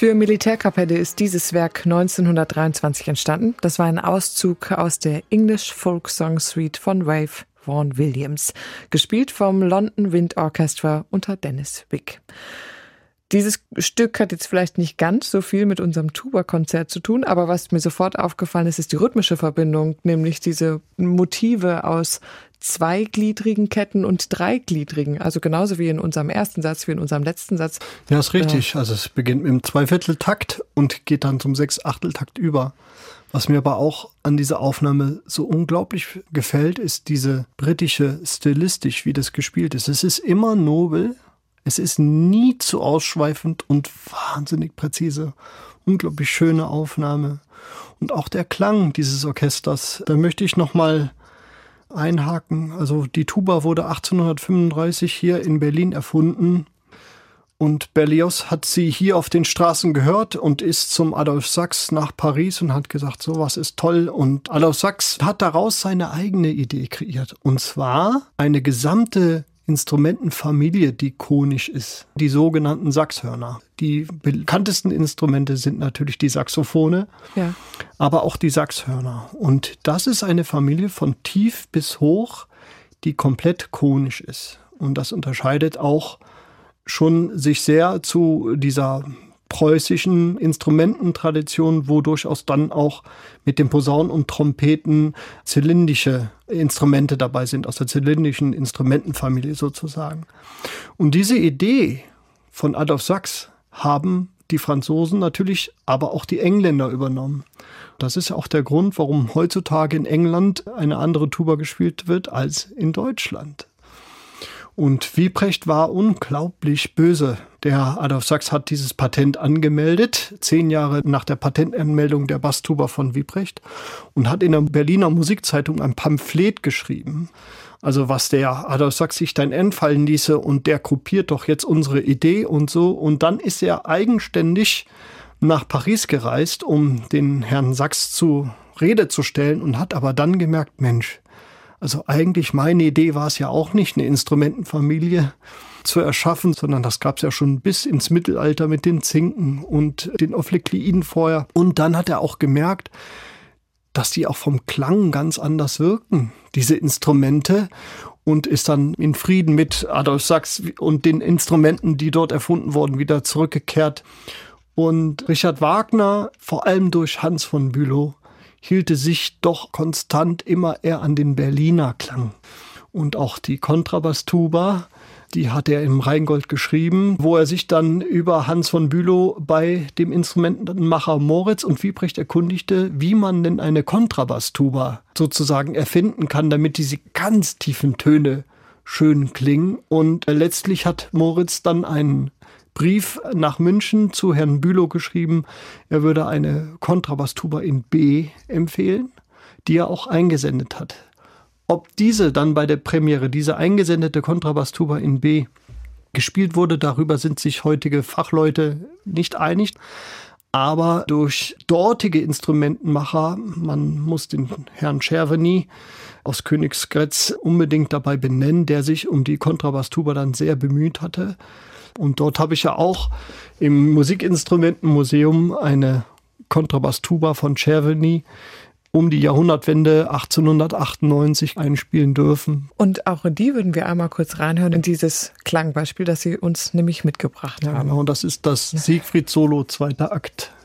Für Militärkapelle ist dieses Werk 1923 entstanden. Das war ein Auszug aus der English Folk Song Suite von Ralph Vaughan Williams, gespielt vom London Wind Orchestra unter Dennis Wick. Dieses Stück hat jetzt vielleicht nicht ganz so viel mit unserem Tuba-Konzert zu tun, aber was mir sofort aufgefallen ist, ist die rhythmische Verbindung, nämlich diese Motive aus zweigliedrigen Ketten und dreigliedrigen, also genauso wie in unserem ersten Satz, wie in unserem letzten Satz. Ja, ist richtig. Also es beginnt mit dem Zweivierteltakt und geht dann zum Sechsachteltakt über. Was mir aber auch an dieser Aufnahme so unglaublich gefällt, ist diese britische Stilistik, wie das gespielt ist. Es ist immer nobel, es ist nie zu ausschweifend und wahnsinnig präzise. Unglaublich schöne Aufnahme. Und auch der Klang dieses Orchesters, da möchte ich nochmal einhaken. Also die Tuba wurde 1835 hier in Berlin erfunden. Und Berlioz hat sie hier auf den Straßen gehört und ist zum Adolphe Sax nach Paris und hat gesagt, sowas ist toll. Und Adolphe Sax hat daraus seine eigene Idee kreiert. Und zwar eine gesamte Instrumentenfamilie, die konisch ist. Die sogenannten Saxhörner. Die bekanntesten Instrumente sind natürlich die Saxophone, ja, aber auch die Saxhörner. Und das ist eine Familie von tief bis hoch, die komplett konisch ist. Und das unterscheidet auch schon sich sehr zu dieser preußischen Instrumententradition, wo durchaus dann auch mit den Posaunen und Trompeten zylindische Instrumente dabei sind, aus der zylindischen Instrumentenfamilie sozusagen. Und diese Idee von Adolphe Sax haben die Franzosen natürlich, aber auch die Engländer übernommen. Das ist auch der Grund, warum heutzutage in England eine andere Tuba gespielt wird als in Deutschland. Und Wieprecht war unglaublich böse. Der Adolphe Sax hat dieses Patent angemeldet, 10 Jahre nach der Patentanmeldung der Basstuba von Wieprecht, und hat in der Berliner Musikzeitung ein Pamphlet geschrieben. Also was der Adolphe Sax sich dann entfallen ließe und der kopiert doch jetzt unsere Idee und so. Und dann ist er eigenständig nach Paris gereist, um den Herrn Sax zur Rede zu stellen und hat aber dann gemerkt, Mensch, also eigentlich meine Idee war es ja auch nicht, eine Instrumentenfamilie zu erschaffen, sondern das gab es ja schon bis ins Mittelalter mit den Zinken und den Ophlekleiden vorher. Und dann hat er auch gemerkt, dass die auch vom Klang ganz anders wirken, diese Instrumente, und ist dann in Frieden mit Adolphe Sax und den Instrumenten, die dort erfunden wurden, wieder zurückgekehrt. Und Richard Wagner, vor allem durch Hans von Bülow, hielte sich doch konstant immer eher an den Berliner Klang. Und auch die Kontrabasstuba, die hat er im Rheingold geschrieben, wo er sich dann über Hans von Bülow bei dem Instrumentenmacher Moritz und Wieprecht erkundigte, wie man denn eine Kontrabasstuba sozusagen erfinden kann, damit diese ganz tiefen Töne schön klingen. Und letztlich hat Moritz dann einen Brief nach München zu Herrn Bülow geschrieben, er würde eine Kontrabasstuba in B empfehlen, die er auch eingesendet hat. Ob diese dann bei der Premiere, diese eingesendete Kontrabasstuba in B gespielt wurde, darüber sind sich heutige Fachleute nicht einig. Aber durch dortige Instrumentenmacher, man muss den Herrn Czerweny aus Königsgrätz unbedingt dabei benennen, der sich um die Kontrabasstuba dann sehr bemüht hatte. Und dort habe ich ja auch im Musikinstrumentenmuseum eine Kontrabasstuba von Czerweny um die Jahrhundertwende 1898 einspielen dürfen. Und auch in die würden wir einmal kurz reinhören, in dieses Klangbeispiel, das Sie uns nämlich mitgebracht haben. Ja, genau, das ist das Siegfried-Solo, 2. Akt.